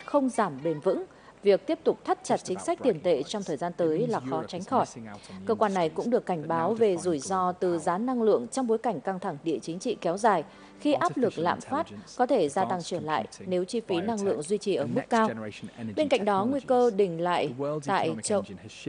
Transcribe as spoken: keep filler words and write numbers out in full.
không giảm bền vững, việc tiếp tục thắt chặt chính sách tiền tệ trong thời gian tới là khó tránh khỏi. Cơ quan này cũng được cảnh báo về rủi ro từ giá năng lượng trong bối cảnh căng thẳng địa chính trị kéo dài, khi áp lực lạm phát có thể gia tăng trở lại nếu chi phí năng lượng duy trì ở mức cao. Bên cạnh đó, nguy cơ đình lại tại châu